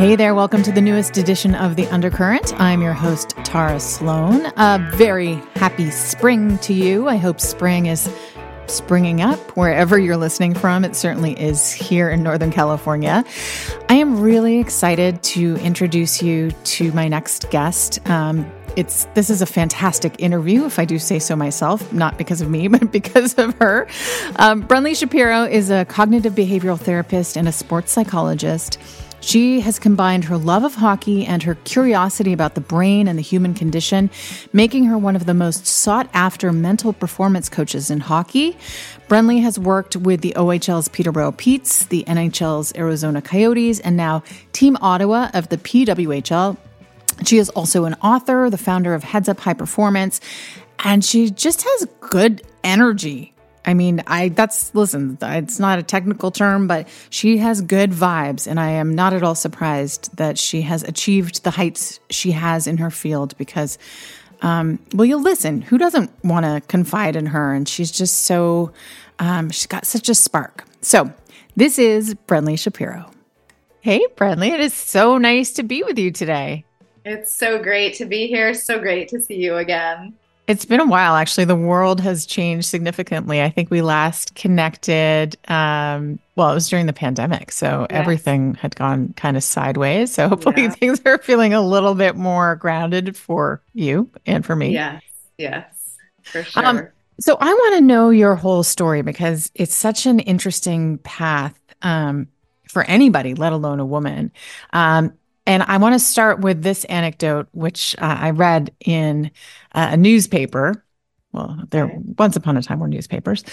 Hey there, welcome to the newest edition of The Undercurrent. I'm your host, Tara Sloan. A very happy spring to you. I hope spring is springing up wherever you're listening from. It certainly is here in Northern California. I am really excited to introduce you to my next guest. This is a fantastic interview, if I do say so myself, not because of me, but because of her. Brenly Shapiro is a cognitive behavioral therapist and a sports psychologist. She has combined her love of hockey and her curiosity about the brain and the human condition, making her one of the most sought-after mental performance coaches in hockey. Brenly has worked with the OHL's Peterborough Petes, the NHL's Arizona Coyotes, and now Team Ottawa of the PWHL. She is also an author, the founder of Heads Up High Performance, and she just has good energy. I mean, listen, it's not a technical term, but she has good vibes, and I am not at all surprised that she has achieved the heights she has in her field because, you'll listen. Who doesn't want to confide in her? And she's just so, she's got such a spark. So this is Brenly Shapiro. Hey, Brenly, it is so nice to be with you today. It's so great to be here. So great to see you again. It's been a while, actually. The world has changed significantly. I think we last connected, it was during the pandemic. So Yes. Everything had gone kind of sideways. So hopefully things are feeling a little bit more grounded for you and for me. Yes, for sure. So I want to know your whole story because it's such an interesting path for anybody, let alone a woman. And I want to start with this anecdote, which I read in a newspaper. Well, once upon a time were newspapers.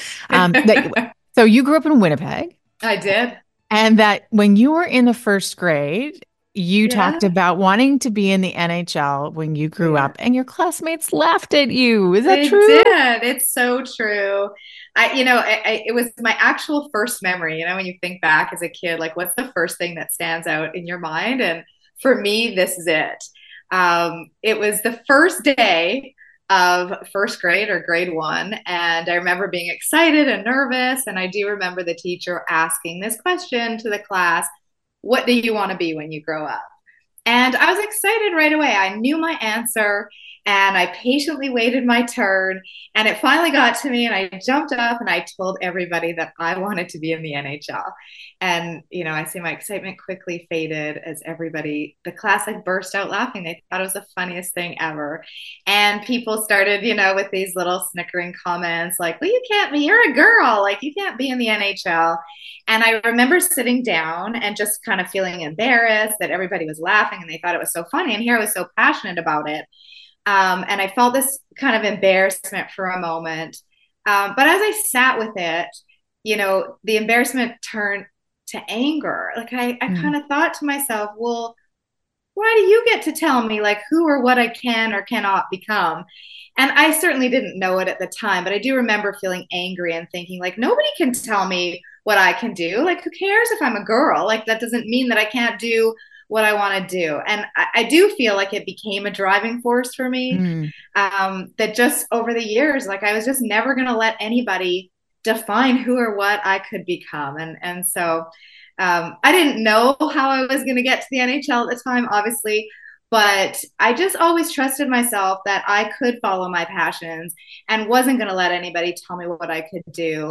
So you grew up in Winnipeg. I did. And that when you were in the first grade, you talked about wanting to be in the NHL when you grew up, and your classmates laughed at you. Is that true? They did. It's so true. It was my actual first memory. When you think back as a kid, like what's the first thing that stands out in your mind? And for me, this is it. It was the first day of first grade or grade one. And I remember being excited and nervous. And I do remember the teacher asking this question to the class, what do you want to be when you grow up? And I was excited right away. I knew my answer and I patiently waited my turn. And it finally got to me and I jumped up and I told everybody that I wanted to be in the NHL. And, I see my excitement quickly faded as the class burst out laughing. They thought it was the funniest thing ever. And people started, with these little snickering comments like, well, you're a girl, like you can't be in the NHL. And I remember sitting down and just kind of feeling embarrassed that everybody was laughing and they thought it was so funny. And here I was so passionate about it. And I felt this kind of embarrassment for a moment. But as I sat with it, the embarrassment turned to anger. Like I kind of thought to myself, well, why do you get to tell me like who or what I can or cannot become? And I certainly didn't know it at the time, but I do remember feeling angry and thinking like, nobody can tell me what I can do. Like, who cares if I'm a girl? Like, that doesn't mean that I can't do what I want to do. And I do feel like it became a driving force for me. That just over the years, like I was just never going to let anybody define who or what I could become. And so I didn't know how I was going to get to the NHL at the time, obviously, but I just always trusted myself that I could follow my passions and wasn't going to let anybody tell me what I could do.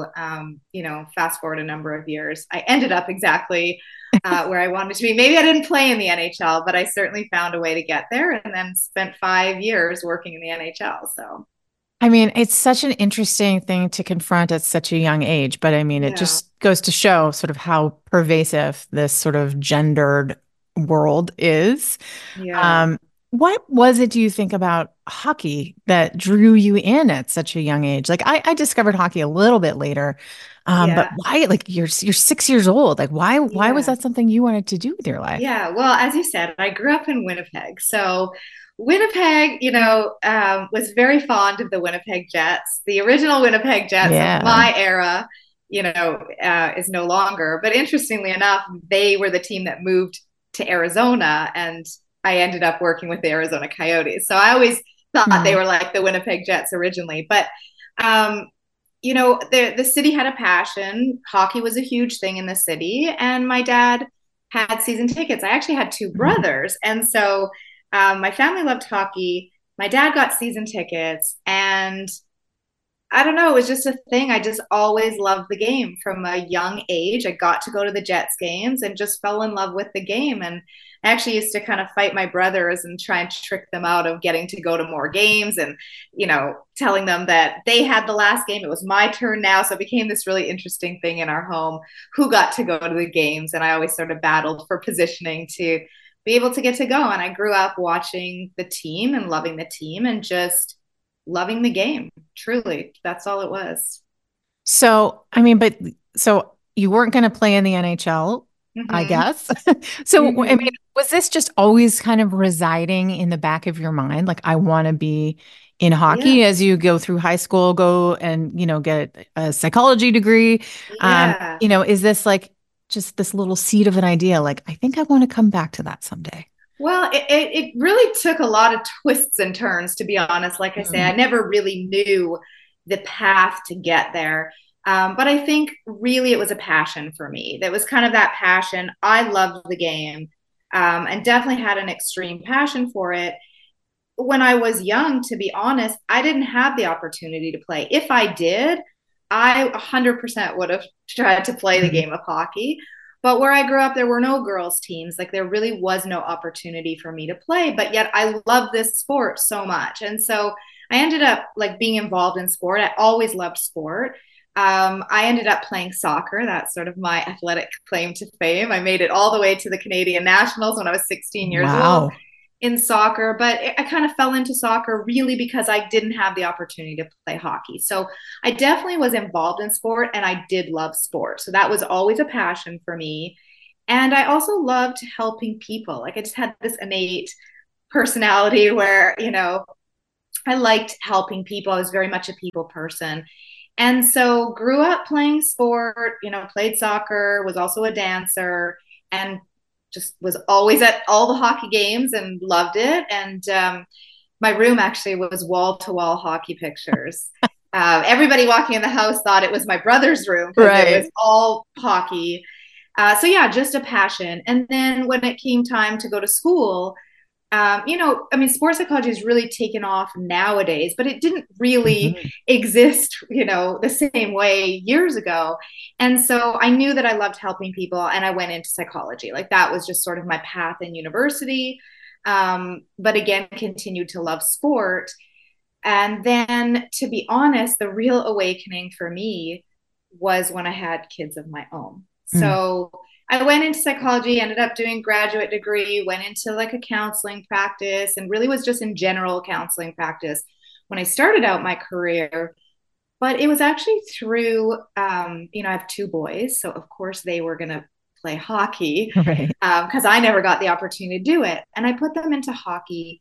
Fast forward a number of years, I ended up exactly where I wanted to be. Maybe I didn't play in the NHL, but I certainly found a way to get there and then spent 5 years working in the NHL. So. I mean, it's such an interesting thing to confront at such a young age, but I mean, it just goes to show sort of how pervasive this sort of gendered world is. Yeah. What was it, do you think, about hockey that drew you in at such a young age? Like I discovered hockey a little bit later, but why, like you're 6 years old, like why was that something you wanted to do with your life? Yeah, well, as you said, I grew up in Winnipeg. So Winnipeg, was very fond of the Winnipeg Jets. The original Winnipeg Jets of my era, is no longer. But interestingly enough, they were the team that moved to Arizona, and I ended up working with the Arizona Coyotes. So I always thought they were like the Winnipeg Jets originally. But, the city had a passion. Hockey was a huge thing in the city. And my dad had season tickets. I actually had two Mhm. brothers. And so my family loved hockey. My dad got season tickets. And I don't know, it was just a thing. I just always loved the game from a young age. I got to go to the Jets games and just fell in love with the game. And I actually used to kind of fight my brothers and try and trick them out of getting to go to more games and, telling them that they had the last game. It was my turn now. So it became this really interesting thing in our home who got to go to the games. And I always sort of battled for positioning to be able to get to go. And I grew up watching the team and loving the team and just loving the game. Truly, that's all it was. So, I mean, but so you weren't going to play in the NHL, I Mm-hmm. guess. So, I mean, Mm-hmm. was this just always kind of residing in the back of your mind? Like, I want to be in Yeah. hockey as you go through high school, go and, get a psychology degree. Yeah. Is this like just this little seed of an idea? Like, I think I want to come back to that someday. Well, it really took a lot of twists and turns, to be honest. Like I say, I Mm. never really knew the path to get there. But I think really it was a passion for me. That was kind of that passion. I loved the game and definitely had an extreme passion for it. When I was young, to be honest, I didn't have the opportunity to play. If I did, I 100% would have tried to play the Mhm. game of hockey. But where I grew up, there were no girls' teams. Like there really was no opportunity for me to play. But yet I love this sport so much. And so I ended up like being involved in sport. I always loved sport. I ended up playing soccer. That's sort of my athletic claim to fame. I made it all the way to the Canadian Nationals when I was 16 years old Wow. in soccer, but I kind of fell into soccer really because I didn't have the opportunity to play hockey. So I definitely was involved in sport and I did love sport. So that was always a passion for me. And I also loved helping people. Like I just had this innate personality where, I liked helping people. I was very much a people person. And so grew up playing sport, played soccer, was also a dancer, and just was always at all the hockey games and loved it. And my room actually was wall to wall hockey pictures. Everybody walking in the house thought it was my brother's room because it was Right. all hockey. So yeah, just a passion. And then when it came time to go to school, I mean, sports psychology has really taken off nowadays, but it didn't really Mhm. exist, the same way years ago. And so I knew that I loved helping people and I went into psychology. Like that was just sort of my path in university. But again, continued to love sport. And then, to be honest, the real awakening for me was when I had kids of my own. Mm. So I went into psychology, ended up doing graduate degree, went into like a counseling practice, and really was just in general counseling practice when I started out my career. But it was actually through, I have two boys, so of course they were going to play hockey Right. because I never got the opportunity to do it. And I put them into hockey.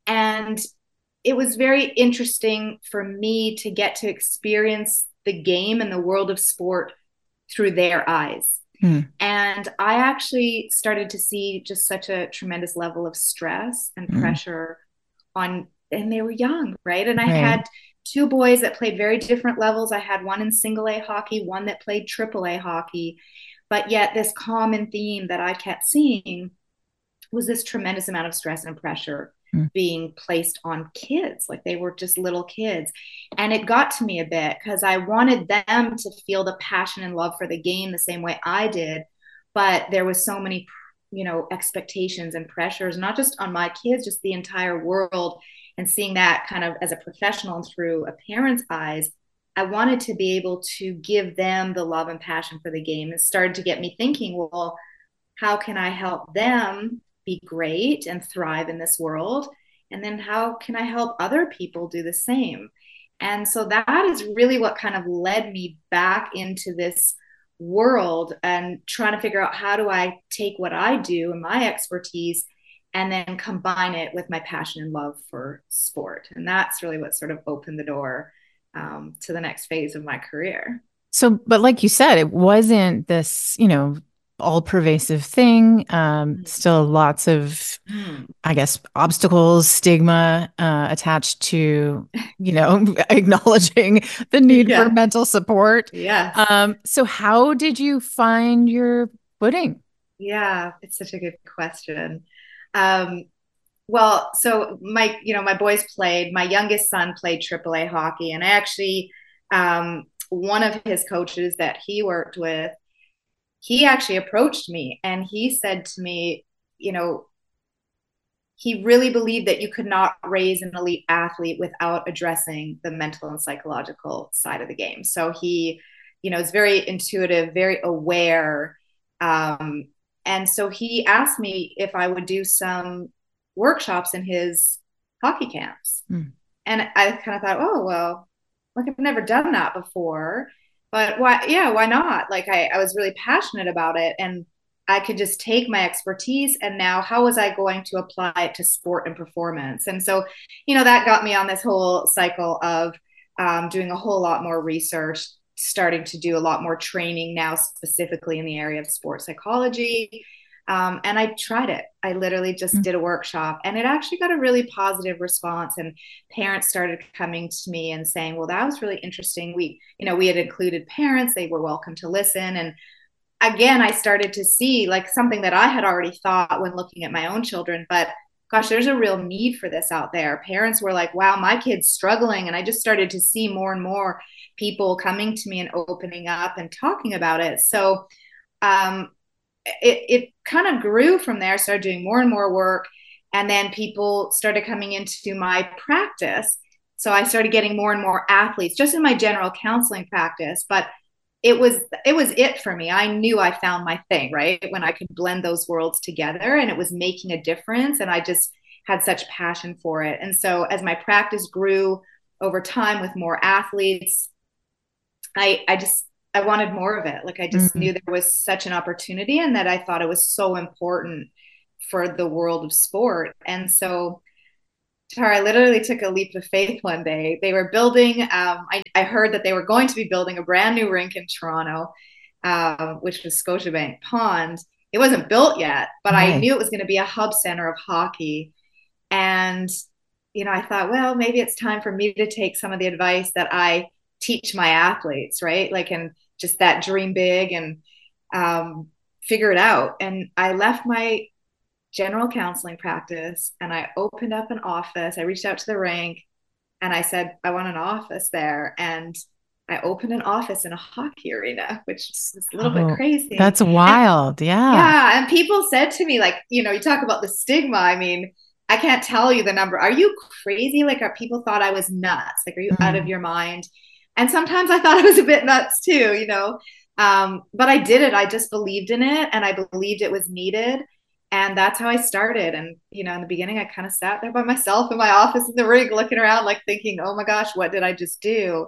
And it was very interesting for me to get to experience the game and the world of sport through their eyes. Mm. And I actually started to see just such a tremendous level of stress and Mm. pressure on, and they were young, right? And I Right. had two boys that played very different levels. I had one in single A hockey, one that played triple A hockey. But yet, this common theme that I kept seeing was this tremendous amount of stress and pressure Mm. being placed on kids. Like they were just little kids. And it got to me a bit because I wanted them to feel the passion and love for the game the same way I did. But there was so many, expectations and pressures, not just on my kids, just the entire world. And seeing that kind of as a professional and through a parent's eyes, I wanted to be able to give them the love and passion for the game. It started to get me thinking, well, how can I help them be great and thrive in this world? And then how can I help other people do the same? And so that is really what kind of led me back into this world and trying to figure out how do I take what I do and my expertise and then combine it with my passion and love for sport. And that's really what sort of opened the door to the next phase of my career. So, but like you said, it wasn't this, all pervasive thing. Still lots of, Mm-hmm. I guess, obstacles, stigma attached to, acknowledging the need for Yeah. mental support. Yes. So how did you find your footing? Yeah, it's such a good question. Um, well, so my boys played, my youngest son played AAA hockey, and I actually, one of his coaches that he worked with, he actually approached me and he said to me, you know, he really believed that you could not raise an elite athlete without addressing the mental and psychological side of the game. So he, is very intuitive, very aware. Um, and so he asked me if I would do some workshops in his hockey camps. Mm. And I kind of thought, oh, well, like I've never done that before, but why? Yeah, why not? Like I was really passionate about it, and I could just take my expertise, and now how was I going to apply it to sport and performance? And so, that got me on this whole cycle of doing a whole lot more research, starting to do a lot more training now, specifically in the area of sports psychology. And I tried it. I literally just did a workshop, and it actually got a really positive response. And parents started coming to me and saying, "Well, that was really interesting. We had included parents; they were welcome to listen." And again, I started to see like something that I had already thought when looking at my own children, but gosh, there's a real need for this out there. Parents were like, "Wow, my kid's struggling," and I just started to see more and more people coming to me and opening up and talking about it. So. Um, it kind of grew from there, started doing more and more work. And then people started coming into my practice. So I started getting more and more athletes just in my general counseling practice. But it was for me. I knew I found my thing, right? When I could blend those worlds together and it was making a difference. And I just had such passion for it. And so as my practice grew over time with more athletes, I wanted more of it. Like I just Mm. knew there was such an opportunity and that I thought it was so important for the world of sport. And so, Tara, I literally took a leap of faith one day. They were building, I heard that they were going to be building a brand new rink in Toronto, which was Scotiabank Pond. It wasn't built yet, but I Right. knew it was going to be a hub center of hockey. And, I thought, well, maybe it's time for me to take some of the advice that I teach my athletes, right? Like, and just that dream big and figure it out. And I left my general counseling practice and I opened up an office. I reached out to the rank and I said, I want an office there. And I opened an office in a hockey arena, which was a little bit Oh, crazy. that's And wild. Yeah. yeah, and people said to me, like, you talk about the stigma. I mean, I can't tell you the number. Are you crazy? Like, people thought I was nuts. Like, are you out of Mm. your mind? And sometimes I thought I was a bit nuts too. But I did it. I just believed in it and I believed it was needed. And that's how I started. And, in the beginning, I kind of sat there by myself in my office in the rig, looking around, like thinking, oh my gosh, what did I just do?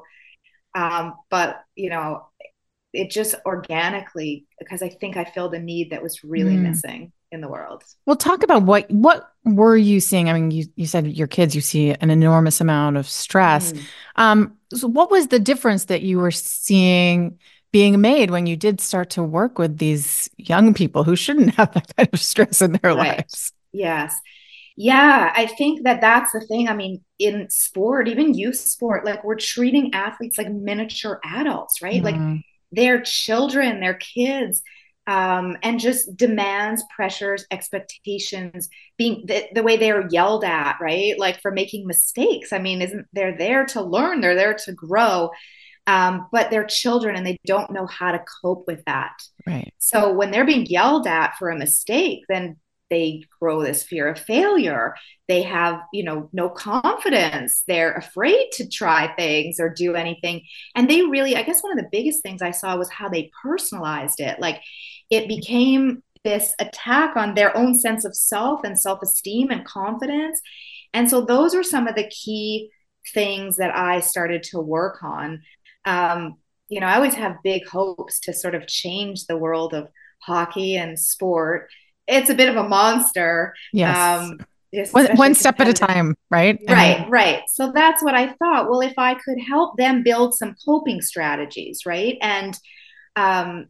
But, it just organically, because I think I filled a need that was really Mm. missing in the world. Well, talk about what were you seeing? I mean, you said your kids, you see an enormous amount of stress. Mm. So what was the difference that you were seeing being made when you did start to work with these young people who shouldn't have that kind of stress in their Right. lives? Yes. Yeah, I think that that's the thing. I mean, in sport, even youth sport, like we're treating athletes like miniature adults, right? Like Mm. they're children, they're kids, and just demands, pressures, expectations, being the way they are yelled at, right? Like for making mistakes. I mean, isn't they're there to learn, they're there to grow, but they're children and they don't know how to cope with that. Right. So when they're being yelled at for a mistake, then they grow this fear of failure. They have, no confidence. They're afraid to try things or do anything. And they really, I guess one of the biggest things I saw was how they personalized it. Like it became this attack on their own sense of self and self esteem and confidence. And so those are some of the key things that I started to work on. Um, I always have big hopes to sort of change the world of hockey and sport. It's a bit of a monster, Yes. um, especially One step at a competitive. time, right? I Right, mean, right. So that's what I thought. Well, if I could help them build some coping strategies, right? And, um,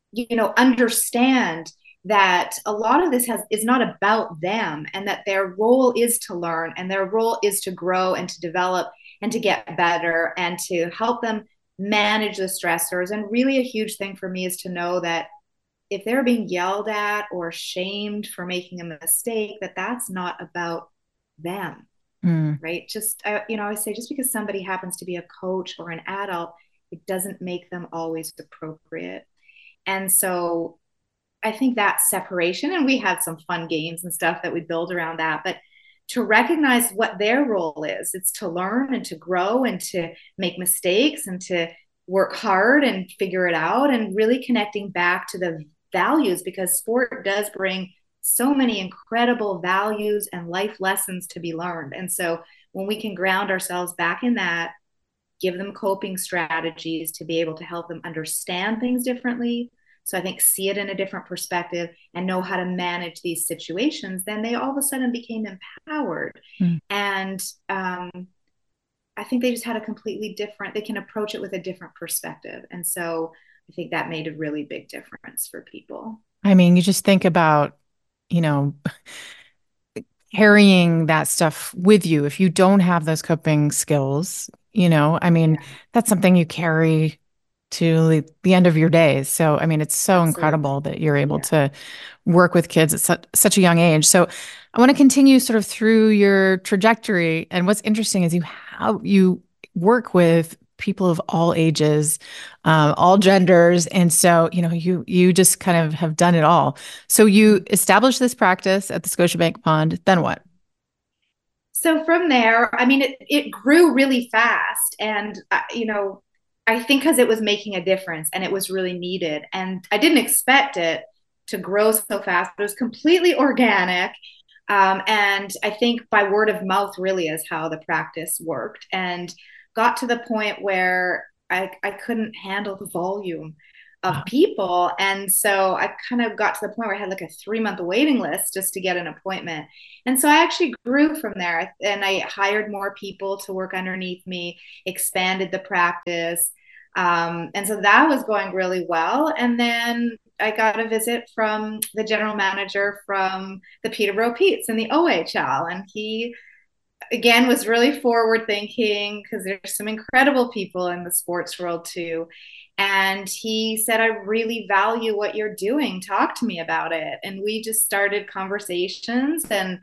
understand that a lot of this is not about them and that their role is to learn and their role is to grow and to develop and to get better and to help them manage the stressors. And really a huge thing for me is to know that if they're being yelled at or shamed for making a mistake, that's not about them, Mm. right? Just, I always say, just because somebody happens to be a coach or an adult, it doesn't make them always appropriate. And so I think that separation, and we had some fun games and stuff that we build around that, but to recognize what their role is, it's to learn and to grow and to make mistakes and to work hard and figure it out, and really connecting back to the values, because sport does bring so many incredible values and life lessons to be learned. And so when we can ground ourselves back in that, give them coping strategies to be able to help them understand things differently. So I think see it in a different perspective and know how to manage these situations, then they all of a sudden became empowered. Mm. And I think they just had a completely different, they can approach it with a different perspective. And so I think that made a really big difference for people. I mean, you just think about, you know, carrying that stuff with you. If you don't have those coping skills, I mean, Yeah, that's something you carry to the end of your days. So, I mean, it's so absolutely. incredible that you're able Yeah. to work with kids at such a young age. So, I want to continue sort of through your trajectory. And what's interesting is how you work with people of all ages, all genders, and so you just kind of have done it all. So you established this practice at the Scotiabank Pond. Then what? So from there, I mean, it grew really fast. And, I think because it was making a difference and it was really needed. And I didn't expect it to grow so fast, but it was completely organic. And I think by word of mouth really is how the practice worked, and got to the point where I couldn't handle the volume of people. And so I kind of got to the point where I had like a 3-month waiting list just to get an appointment. And so I actually grew from there, and I hired more people to work underneath me, expanded the practice. And so that was going really well. And then I got a visit from the general manager from the Peterborough Petes in the OHL. And he, again, was really forward thinking, because there's some incredible people in the sports world too. And he said, I really value what you're doing. Talk to me about it. And we just started conversations, and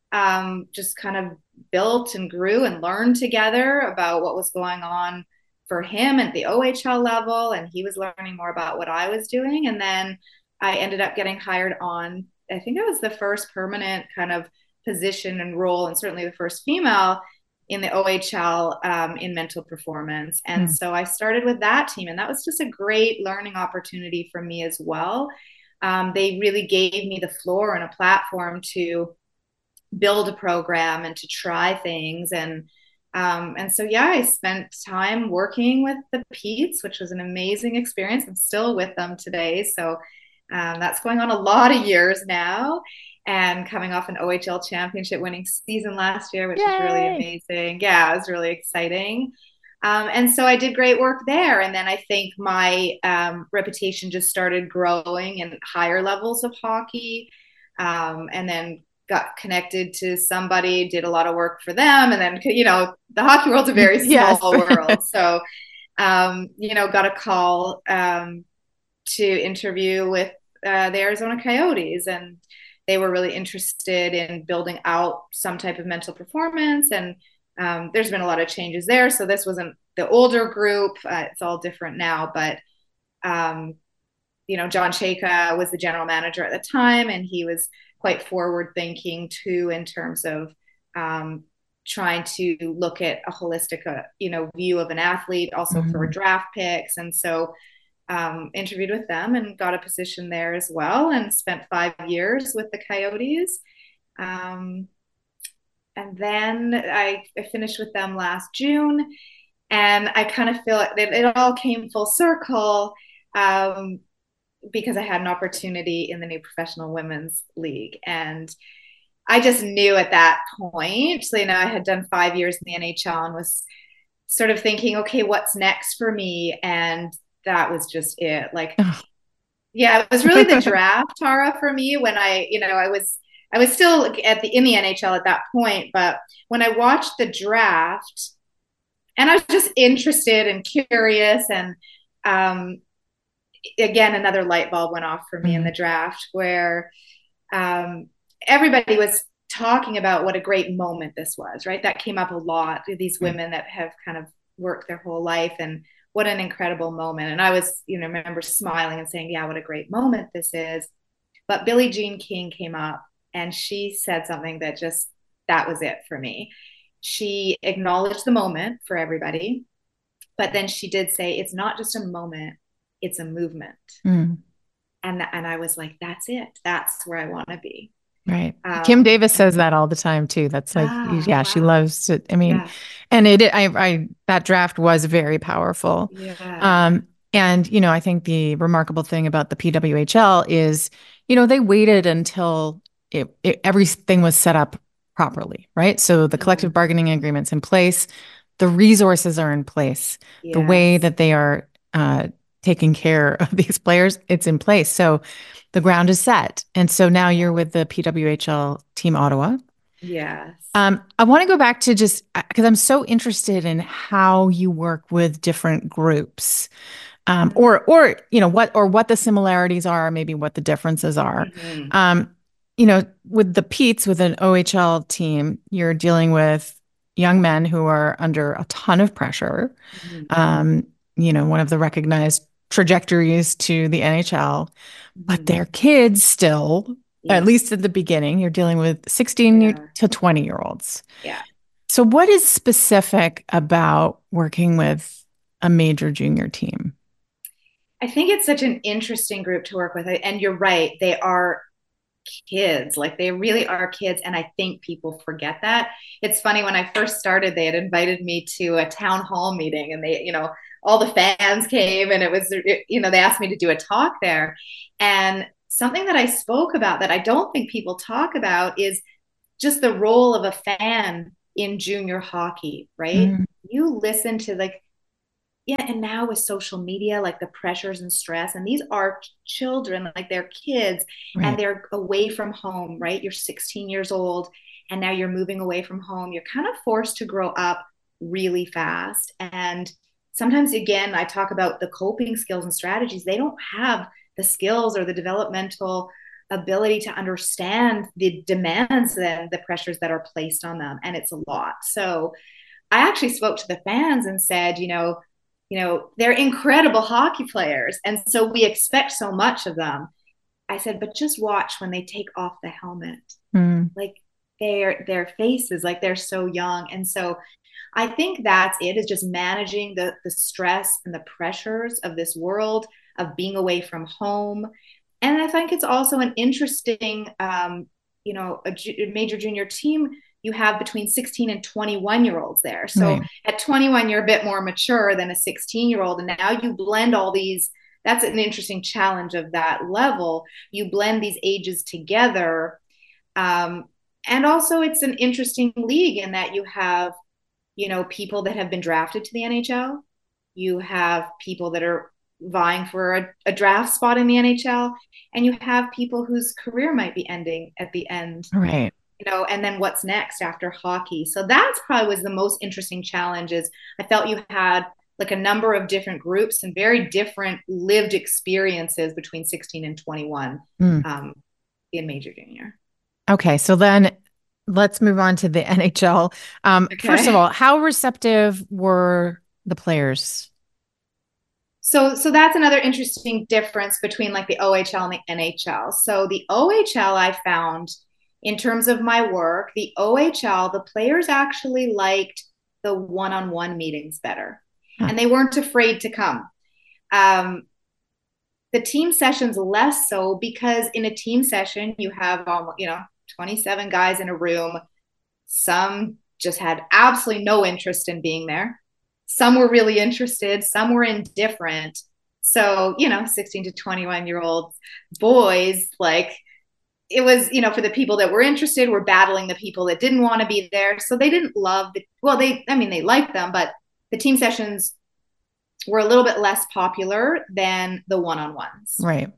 just kind of built and grew and learned together about what was going on for him at the OHL level. And he was learning more about what I was doing. And then I ended up getting hired on, I think it was the first permanent kind of position and role, and certainly the first female in the OHL, in mental performance. And Mm. so I started with that team, and that was just a great learning opportunity for me as well. They really gave me the floor and a platform to build a program and to try things. And so yeah, I spent time working with the Petes, which was an amazing experience. I'm still with them today, so that's going on a lot of years now, and coming off an OHL championship winning season last year, which was really Yay. amazing. Yeah, it was really exciting. And so I did great work there. And then I think my reputation just started growing in higher levels of hockey. And then got connected to somebody, did a lot of work for them. And then, the hockey world's a very Yes. small world. So, got a call to interview with the Arizona Coyotes. And they were really interested in building out some type of mental performance. And there's been a lot of changes there. So this wasn't the older group. It's all different now. But, John Chayka was the general manager at the time, and he was quite forward thinking too, in terms of trying to look at a holistic, view of an athlete, also for Mhm. draft picks. And so interviewed with them and got a position there as well, and spent 5 years with the Coyotes. Um, and then I finished with them last June, and I kind of feel it all came full circle, because I had an opportunity in the new professional women's league. And I just knew at that point, so, I had done 5 years in the NHL and was sort of thinking, okay, what's next for me? And that was just it. Like, Oh. yeah, it was really the draft, Tara, for me, when I was still in the NHL at that point. But when I watched the draft, and I was just interested and curious, and again, another light bulb went off for me in Mm-hmm. the draft where um, everybody was talking about what a great moment this was, right? That came up a lot. These Right. women that have kind of worked their whole life and what an incredible moment. And I was, remember smiling and saying, yeah, what a great moment this is. But Billie Jean King came up and she said something that just, that was it for me. She acknowledged the moment for everybody, but then she did say, it's not just a moment, it's a movement. Mm. And I was like, that's it. That's where I want to be. Right. Kim Davis And says that all the time too. That's like, yeah, she wow. loves it. I mean, Yeah. and that draft was very powerful. Yeah. Um, and, I think the remarkable thing about the PWHL is, they waited until everything was set up properly, right? So the Yeah. collective bargaining agreement's in place, the resources are in place, the way Yes. that they are taking care of these players, it's in place. So the ground is set. And so now you're with the PWHL Team Ottawa. Yes. I want to go back to just because I'm so interested in how you work with different groups, what the similarities are, maybe what the differences are. Mm-hmm. With the Petes, with an OHL team, you're dealing with young men who are under a ton of pressure. Mm-hmm. Um, one of the recognized trajectories to the NHL, but Mm-hmm. they're kids still, at Yes. least at the beginning. You're dealing with 16 Yeah. to 20-year-olds. Yeah. So, what is specific about working with a major junior team? I think it's such an interesting group to work with. And you're right. They are kids. Like they really are kids. And I think people forget that. It's funny when I first started, they had invited me to a town hall meeting and they, all the fans came and it was, they asked me to do a talk there. And something that I spoke about that I don't think people talk about is just the role of a fan in junior hockey, right? Mm, You listen to like, yeah, and now with social media, like the pressures and stress, and these are children, like they're kids, and right. they're away from home, right? You're 16 years old, and now you're moving away from home. You're kind of forced to grow up really fast. And sometimes, again, I talk about the coping skills and strategies. They don't have the skills or the developmental ability to understand the demands and the pressures that are placed on them. And it's a lot. So I actually spoke to the fans and said, they're incredible hockey players. And so we expect so much of them. I said, but just watch when they take off the helmet. Mm, Like their faces, like they're so young. And so I think that's it, is just managing the stress and the pressures of this world of being away from home. And I think it's also an interesting a major junior team, you have between 16 and 21-year-olds there. So right. at 21, you're a bit more mature than a 16-year-old. And now you blend all these. That's an interesting challenge of that level. You blend these ages together. Um, and also, it's an interesting league in that you have, people that have been drafted to the NHL. You have people that are vying for a draft spot in the NHL. And you have people whose career might be ending at the end, Right. and then what's next after hockey. So that's probably was the most interesting challenge. Is I felt you had like a number of different groups and very different lived experiences between 16 and 21 Mm. um, in major junior. Okay. So then let's move on to the NHL. First of Okay. all, how receptive were the players? So that's another interesting difference between like the OHL and the NHL. So the OHL I found in terms of my work, the OHL, the players actually liked the one-on-one meetings better, Huh. and they weren't afraid to come. Um, the team sessions less so, because in a team session you have 27 guys in a room. Some just had absolutely no interest in being there. Some were really interested, some were indifferent. So, 16 to 21-year-old boys, like it was, for the people that were interested, were battling the people that didn't want to be there. So they didn't love they liked them, but the team sessions were a little bit less popular than the one-on-ones. Right.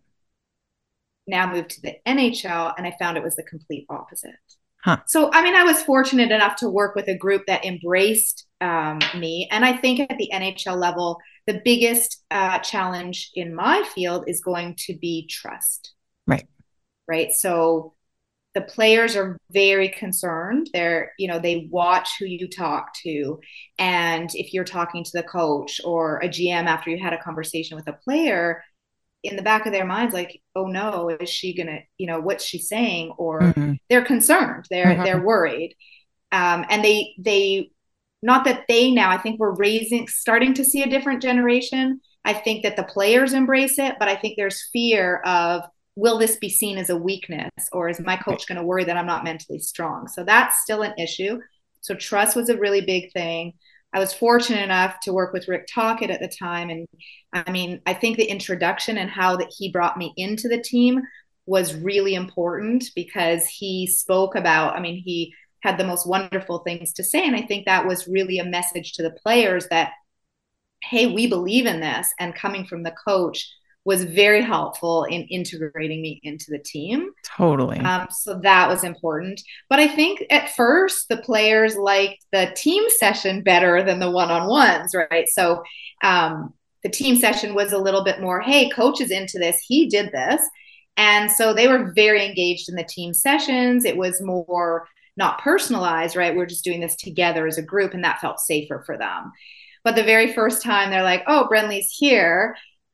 Now moved to the NHL, and I found it was the complete opposite. Huh. So, I mean, I was fortunate enough to work with a group that embraced me. And I think at the NHL level, the biggest challenge in my field is going to be trust. Right. Right. So the players are very concerned. They watch who you talk to. And if you're talking to the coach or a GM after you had a conversation with a player, in the back of their minds, like, oh no, is she gonna, what's she saying? Or Mm-hmm. they're concerned, they're worried. And they not that they now, I think we're starting to see a different generation. I think that the players embrace it, but I think there's fear of, will this be seen as a weakness, or is my coach going to worry that I'm not mentally strong? So that's still an issue. So trust was a really big thing. I was fortunate enough to work with Rick Tocchet at the time. And I mean, I think the introduction and how that he brought me into the team was really important, because he spoke about, I mean, he had the most wonderful things to say. And I think that was really a message to the players that, hey, we believe in this. And coming from the coach was very helpful in integrating me into the team. Totally. So that was important. But I think at first the players liked the team session better than the one-on-ones, right? So the team session was a little bit more, hey, coach is into this. He did this. And so they were very engaged in the team sessions. It was more not personalized, right? We're just doing this together as a group, and that felt safer for them. But the very first time they're like, oh, Brenly's here,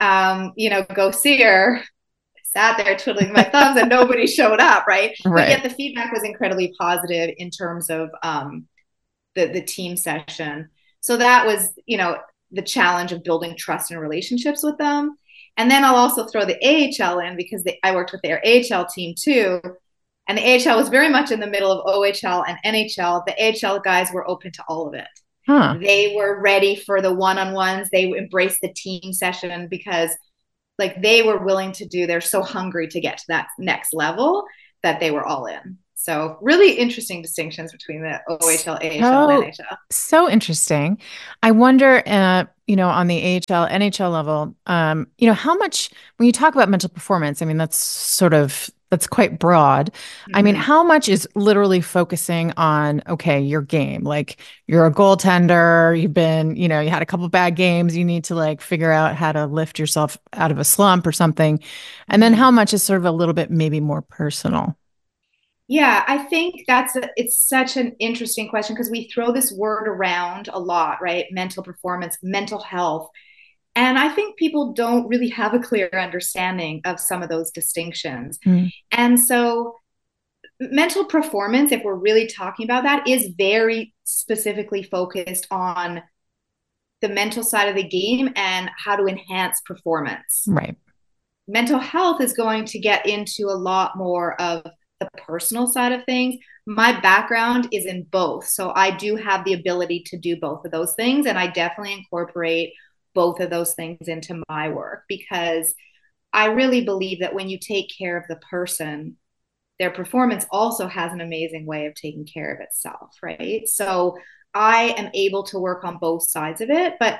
go see her. I sat there twiddling my thumbs and nobody showed up, right? But yet the feedback was incredibly positive in terms of the team session. So that was, the challenge of building trust and relationships with them. And then I'll also throw the AHL in, because I worked with their AHL team too. And the AHL was very much in the middle of OHL and NHL. The AHL guys were open to all of it. Huh. They were ready for the one-on-ones. They embraced the team session because like they were willing to they're so hungry to get to that next level that they were all in. So really interesting distinctions between the OHL, AHL, and NHL. So interesting. I wonder, on the AHL, NHL level, how much, when you talk about mental performance, I mean, that's quite broad. Mm-hmm. I mean, how much is literally focusing on, okay, your game, like you're a goaltender, you've been, you had a couple bad games, you need to like figure out how to lift yourself out of a slump or something. And then how much is sort of a little bit maybe more personal? Yeah, I think it's such an interesting question, because we throw this word around a lot, right? Mental performance, mental health. And I think people don't really have a clear understanding of some of those distinctions. Mm. And so mental performance, if we're really talking about that, is very specifically focused on the mental side of the game and how to enhance performance. Right. Mental health is going to get into a lot more of the personal side of things. My background is in both. So I do have the ability to do both of those things. And I definitely incorporate both of those things into my work, because I really believe that when you take care of the person, their performance also has an amazing way of taking care of itself, right? So I am able to work on both sides of it, but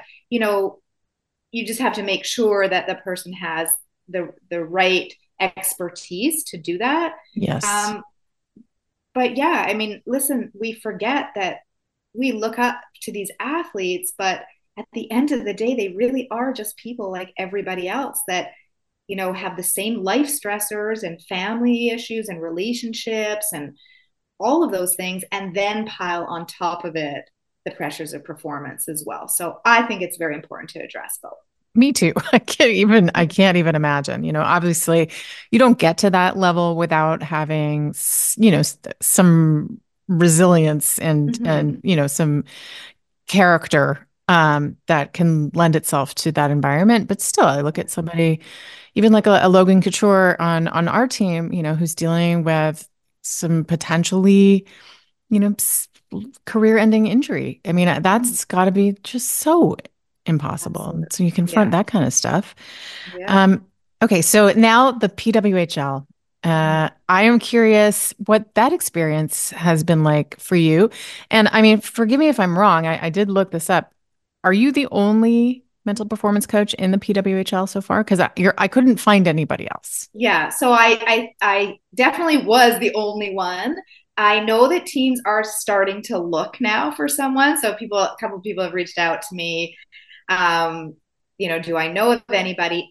you just have to make sure that the person has the right expertise to do that. Yes. But yeah, I mean, listen, we forget that we look up to these athletes, but at the end of the day, they really are just people like everybody else that, have the same life stressors and family issues and relationships and all of those things, and then pile on top of it the pressures of performance as well. So I think it's very important to address both. Me too. I can't even imagine, obviously you don't get to that level without having, some resilience and, some character, that can lend itself to that environment. But still, I look at somebody, even like a Logan Couture on our team, who's dealing with some potentially, career-ending injury. I mean, that's got to be just so impossible. Absolutely. So you confront that kind of stuff. Yeah. Okay. So now the PWHL, I am curious what that experience has been like for you. And I mean, forgive me if I'm wrong. I did look this up. Are you the only mental performance coach in the PWHL so far? Because I couldn't find anybody else. Yeah. So I definitely was the only one. I know that teams are starting to look now for someone. So a couple of people have reached out to me. Um, do I know of anybody?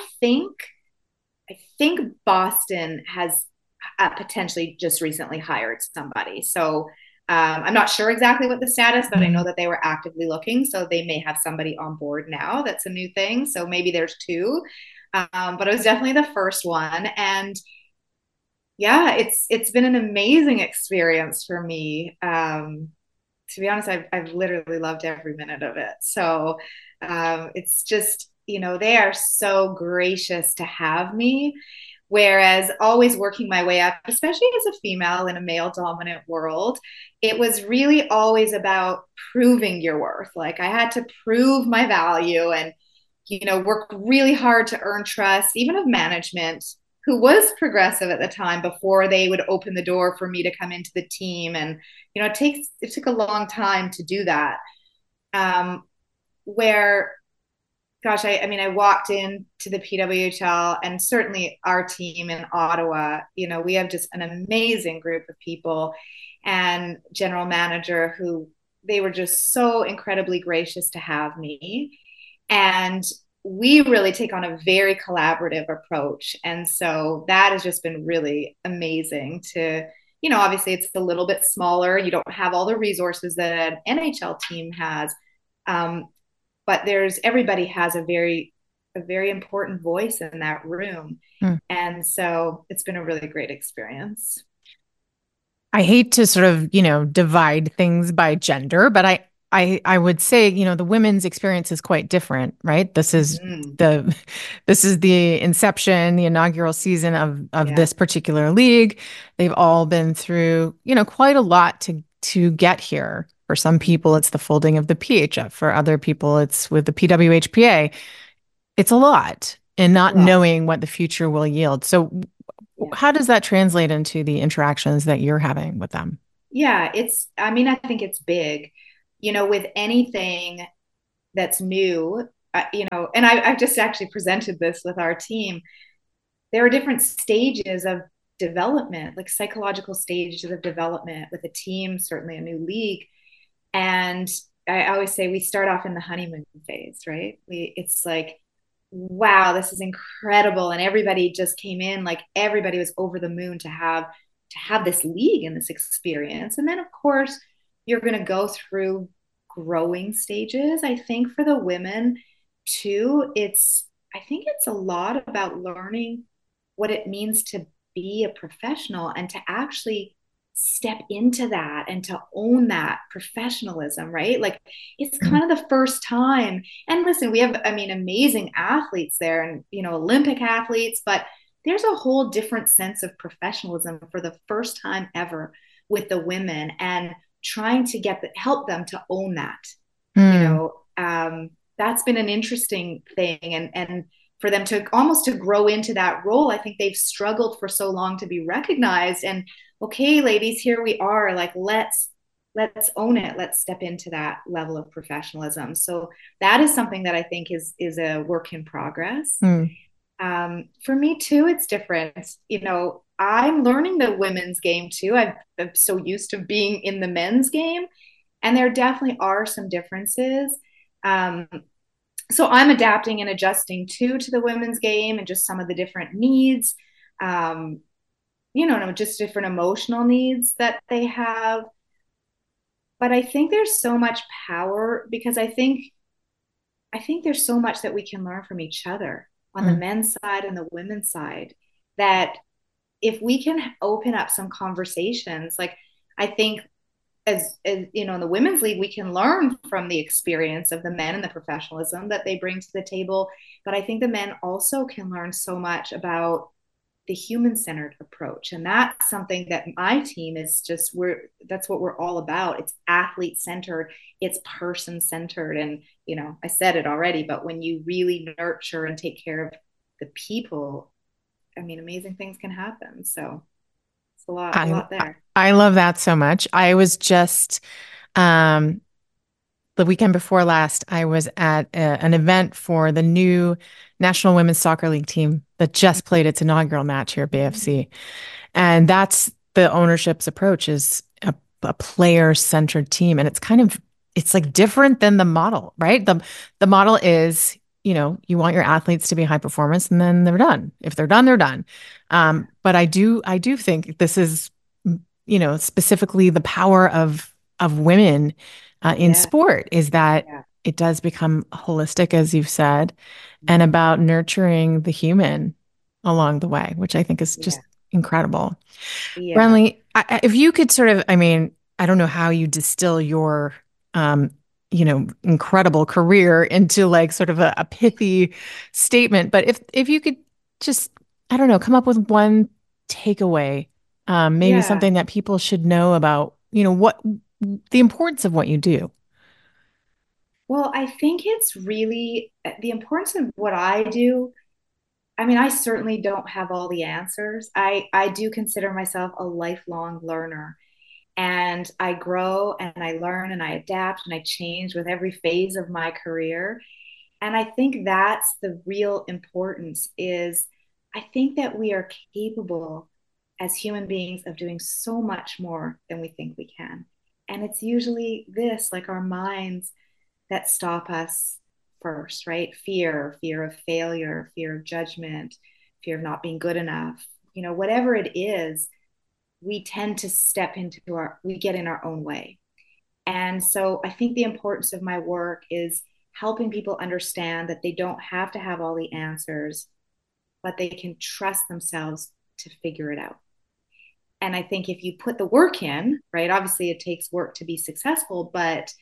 I think Boston has potentially just recently hired somebody. So I'm not sure exactly what the status, but I know that they were actively looking. So they may have somebody on board now. That's a new thing. So maybe there's two. But it was definitely the first one. And yeah, it's been an amazing experience for me. To be honest, I've literally loved every minute of it. So it's just, they are so gracious to have me. Whereas always working my way up, especially as a female in a male dominant world, it was really always about proving your worth. Like I had to prove my value and, work really hard to earn trust, even of management, who was progressive at the time before they would open the door for me to come into the team. And, it took a long time to do that. Where gosh, I walked into the PWHL and certainly our team in Ottawa, we have just an amazing group of people and general manager who they were just so incredibly gracious to have me. And we really take on a very collaborative approach. And so that has just been really amazing to, obviously it's a little bit smaller. You don't have all the resources that an NHL team has. But everybody has a very important voice in that room. And so it's been a really great experience. I hate to sort of, divide things by gender, but I would say, the women's experience is quite different, right? This is the inception, the inaugural season of this particular league. They've all been through, quite a lot to get here. For some people, it's the folding of the PHF. For other people, it's with the PWHPA. It's a lot and not knowing what the future will yield. So how does that translate into the interactions that you're having with them? Yeah, I think it's big, with anything that's new, and I've just actually presented this with our team. There are different stages of development, like psychological stages of development with a team, certainly a new league. And I always say we start off in the honeymoon phase, right? It's like, wow, this is incredible. And everybody just came in, like everybody was over the moon to have this league and this experience. And then of course you're going to go through growing stages. I think for the women too, I think it's a lot about learning what it means to be a professional and to actually step into that and to own that professionalism, right? Like it's kind of the first time. And listen, we have, amazing athletes there and, Olympic athletes, but there's a whole different sense of professionalism for the first time ever with the women and trying to help them to own that. That's been an interesting thing. And for them to almost to grow into that role, I think they've struggled for so long to be recognized. And okay, ladies, here we are. Like, let's own it. Let's step into that level of professionalism. So that is something that I think is a work in progress. For me too, it's different. I'm learning the women's game too. I'm so used to being in the men's game, and there definitely are some differences. So I'm adapting and adjusting too to the women's game and just some of the different needs, just different emotional needs that they have. But I think there's so much power because I think there's so much that we can learn from each other on the men's side and the women's side, that if we can open up some conversations, like I think as in the women's league, we can learn from the experience of the men and the professionalism that they bring to the table. But I think the men also can learn so much about the human-centered approach. And that's something that my team is that's what we're all about. It's athlete-centered, it's person-centered. And, I said it already, but when you really nurture and take care of the people, amazing things can happen. So it's a lot there. I love that so much. I was just, the weekend before last, I was at an event for the new National Women's Soccer League team that just played its inaugural match here at BFC. And that's the ownership's approach is a player-centered team. And it's like different than the model, right? The model is, you want your athletes to be high performance and then they're done. If they're done, they're done. But I do think this is, specifically the power of women in sport is that it does become holistic, as you've said, and about nurturing the human along the way, which I think is just incredible. Yeah. Brenly, if you could sort of, I don't know how you distill your, incredible career into like sort of a pithy statement, but if you could just, I don't know, come up with one takeaway, maybe something that people should know about, what the importance of what you do. Well, I think it's really the importance of what I do. I mean, I certainly don't have all the answers. I do consider myself a lifelong learner, and I grow and I learn and I adapt and I change with every phase of my career. And I think that's the real importance is I think that we are capable as human beings of doing so much more than we think we can. And it's usually this, like our minds that stop us first, right? Fear of failure, fear of judgment, fear of not being good enough, whatever it is, we tend to we get in our own way. And so I think the importance of my work is helping people understand that they don't have to have all the answers, but they can trust themselves to figure it out. And I think if you put the work in, right, obviously it takes work to be successful, but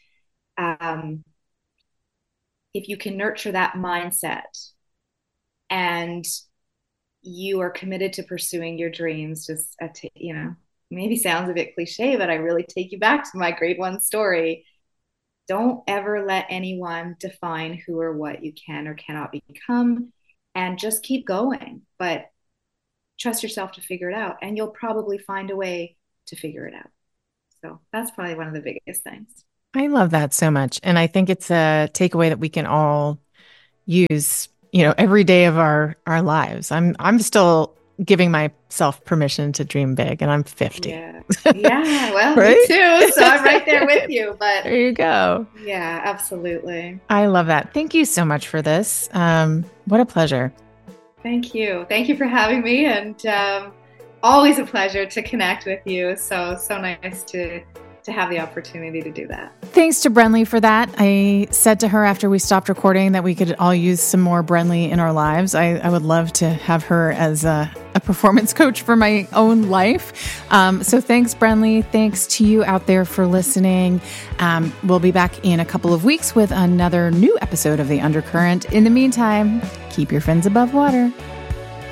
if you can nurture that mindset and you are committed to pursuing your dreams, just, maybe sounds a bit cliche, but I really take you back to my grade 1 story. Don't ever let anyone define who or what you can or cannot become, and just keep going. But trust yourself to figure it out, and you'll probably find a way to figure it out. So that's probably one of the biggest things. I love that so much. And I think it's a takeaway that we can all use, every day of our lives. I'm still giving myself permission to dream big, and I'm 50. Yeah. Well, right? Me too. So I'm right there with you, but there you go. Yeah, absolutely. I love that. Thank you so much for this. What a pleasure. Thank you. Thank you for having me, and always a pleasure to connect with you. So nice to have the opportunity to do that. Thanks to Brenly for that. I said to her after we stopped recording that we could all use some more Brenly in our lives. I would love to have her as a performance coach for my own life. So thanks, Brenly. Thanks to you out there for listening. We'll be back in a couple of weeks with another new episode of The Undercurrent. In the meantime, keep your fins above water.